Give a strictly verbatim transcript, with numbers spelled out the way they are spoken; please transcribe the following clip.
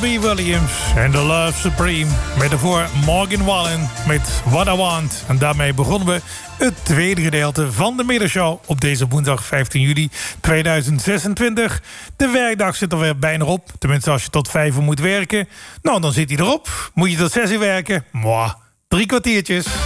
Robbie Williams en The Love Supreme. Met daarvoor Morgan Wallen met What I Want. En daarmee begonnen we het tweede gedeelte van de middagshow op deze woensdag vijftien juli tweeduizend zesentwintig. De werkdag zit er weer bijna op. Tenminste, als je tot vijf uur moet werken. Nou, dan zit hij erop. Moet je tot zes uur werken? Mwah, drie kwartiertjes.